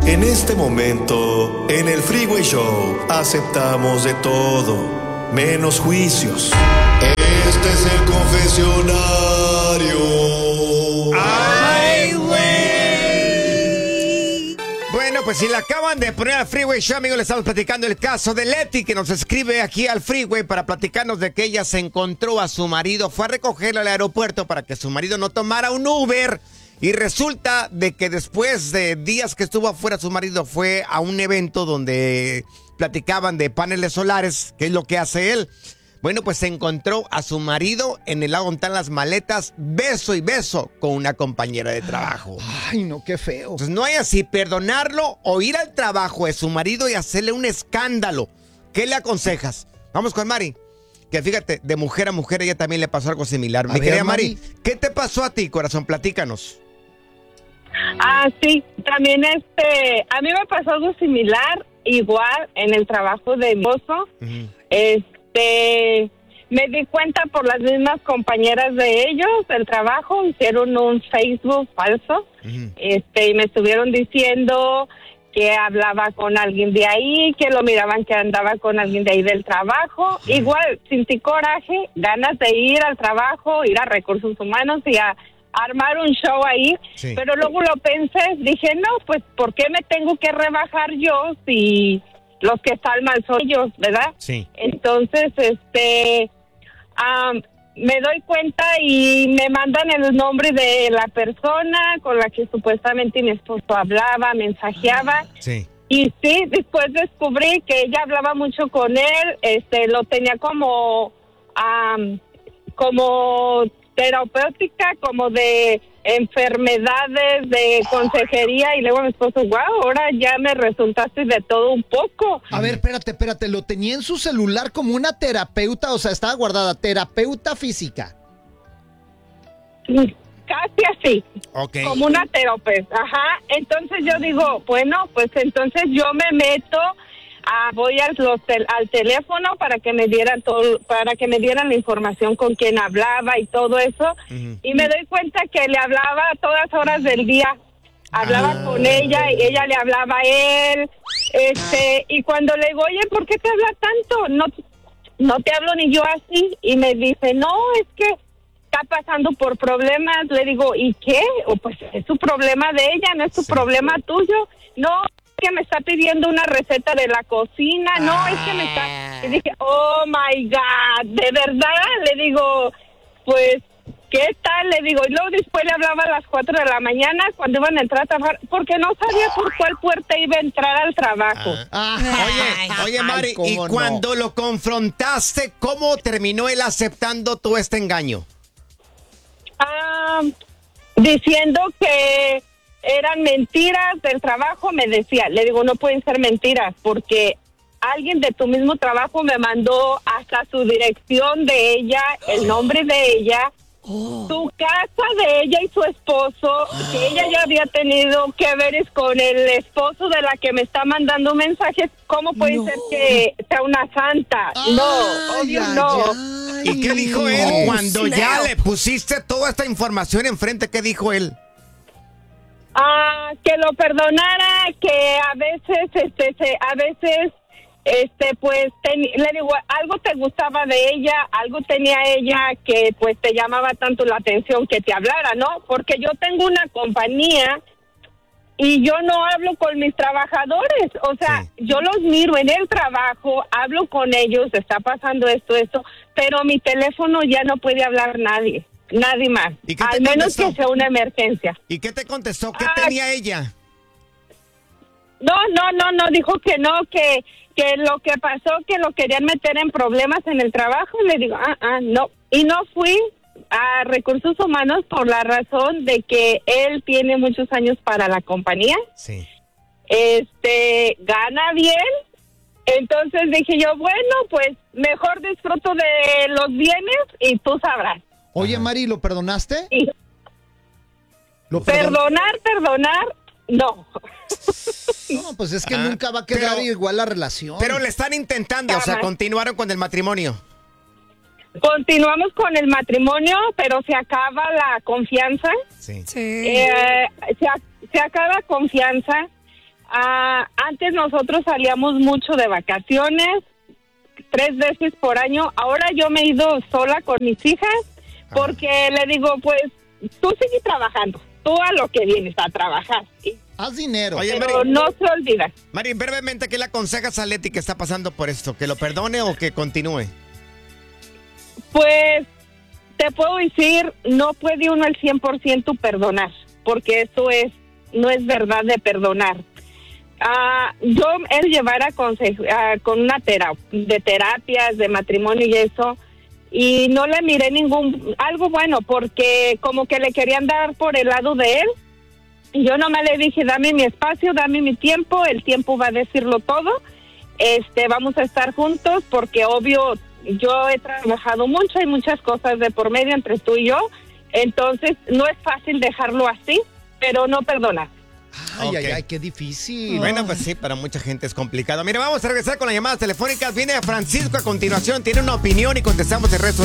En este momento, en el Freeway Show, aceptamos de todo, menos juicios. Este es el confesionario. ¡Ay, güey! Bueno, pues si le acaban de poner al Freeway Show, amigos, le estamos platicando el caso de Leti, que nos escribe aquí al Freeway para platicarnos de que ella se encontró a su marido, fue a recogerlo al aeropuerto para que su marido no tomara un Uber. Y resulta de que después de días que estuvo afuera, su marido fue a un evento donde platicaban de paneles solares, que es lo que hace él. Bueno, pues se encontró a su marido en el lado donde están las maletas, beso y beso, con una compañera de trabajo. Ay, no, qué feo. Entonces no hay así perdonarlo o ir al trabajo de su marido y hacerle un escándalo. ¿Qué le aconsejas? Vamos con Mari. Que fíjate, de mujer a mujer ella también le pasó algo similar. Mi querida Mari, ¿qué te pasó a ti, corazón? Platícanos. Sí, también a mí me pasó algo similar, igual en el trabajo de mi esposo. Uh-huh. Me di cuenta por las mismas compañeras de ellos del trabajo, hicieron un Facebook falso. Uh-huh. Y me estuvieron diciendo que hablaba con alguien de ahí, que lo miraban que andaba con alguien de ahí del trabajo. Uh-huh. Igual, sentí coraje, ganas de ir al trabajo, ir a Recursos Humanos y a armar un show ahí, sí. Pero luego lo pensé, dije, no, pues, ¿por qué me tengo que rebajar yo si los que están mal son ellos, verdad? Sí. Entonces, me doy cuenta y me mandan el nombre de la persona con la que supuestamente mi esposo hablaba, mensajeaba. Sí. Y sí, después descubrí que ella hablaba mucho con él, lo tenía como terapéutica, como de enfermedades, de consejería, y luego mi esposo, wow, ahora ya me resultaste de todo un poco. A ver, espérate, lo tenía en su celular como una terapeuta, o sea, estaba guardada, terapeuta física. Casi así, okay. Como una terapeuta, ajá. Entonces yo digo, bueno, pues entonces yo me meto, voy al teléfono para que me dieran la información con quién hablaba y todo eso. Uh-huh. Y me doy cuenta que le hablaba a todas horas del día. Hablaba con ella y ella le hablaba a él. Y cuando le digo, oye, ¿por qué te habla tanto? No te hablo ni yo así. Y me dice, no, es que está pasando por problemas. Le digo, ¿y qué? Pues es su problema de ella, no es su problema tuyo. No, que me está pidiendo una receta de la cocina, no, es que me está... Y dije, oh my God, ¿de verdad? Le digo, pues, ¿qué tal? Le digo, y luego después le hablaba a las 4 de la mañana cuando iban a entrar a trabajar, porque no sabía por cuál puerta iba a entrar al trabajo. Oye, Mari, y cuando lo confrontaste, ¿cómo terminó él aceptando todo este engaño? Diciendo que eran mentiras del trabajo, me decía. Le digo, no pueden ser mentiras, porque alguien de tu mismo trabajo me mandó hasta su dirección de ella, el nombre de ella, su casa de ella y su esposo, que ella ya había tenido que ver con el esposo de la que me está mandando mensajes. ¿Cómo puede ser que sea una santa? No, obvio no. ¿Y qué dijo él cuando ya le pusiste toda esta información enfrente? ¿Qué dijo él? Que lo perdonara, que a veces, pues, le digo, algo te gustaba de ella, algo tenía ella que, pues, te llamaba tanto la atención que te hablara, ¿no? Porque yo tengo una compañía y yo no hablo con mis trabajadores, o sea, yo los miro en el trabajo, hablo con ellos, está pasando esto, pero mi teléfono ya no puede hablar nadie más, al menos que sea una emergencia. ¿Y qué te contestó? ¿Qué tenía ella? No, dijo que no, que lo que pasó, que lo querían meter en problemas en el trabajo. Le digo, no. Y no fui a Recursos Humanos por la razón de que él tiene muchos años para la compañía. Sí. Gana bien. Entonces dije yo, bueno, pues mejor disfruto de los bienes y tú sabrás. Oye, Mari, ¿lo perdonaste? Sí. Perdonar, no. No, pues es que nunca va a quedar igual la relación. Pero le están intentando, o sea, continuaron con el matrimonio. Continuamos con el matrimonio, pero se acaba la confianza. Sí. Se acaba confianza Antes nosotros salíamos mucho de vacaciones, 3 veces por año. Ahora yo me he ido sola con mis hijas porque le digo, pues, tú sigue trabajando. Tú a lo que vienes a trabajar, ¿sí? Haz dinero. Oye, Pero Mari, no se olvida. Mari, brevemente, ¿qué le aconsejas a Leti que está pasando por esto? ¿Que lo perdone o que continúe? Pues te puedo decir, no puede uno al 100% perdonar, porque eso no es verdad de perdonar. Yo él llevara con una de terapias, de matrimonio y eso, y no le miré algo bueno, porque como que le querían dar por el lado de él. Y yo nomás le dije, dame mi espacio, dame mi tiempo, el tiempo va a decirlo todo. Vamos a estar juntos porque obvio yo he trabajado mucho, hay muchas cosas de por medio entre tú y yo. Entonces no es fácil dejarlo así, pero no perdona. Ay, Ok. ay, qué difícil. Bueno, pues sí, para mucha gente es complicado. Mira, vamos a regresar con las llamadas telefónicas. Viene Francisco a continuación, tiene una opinión y contestamos el resto.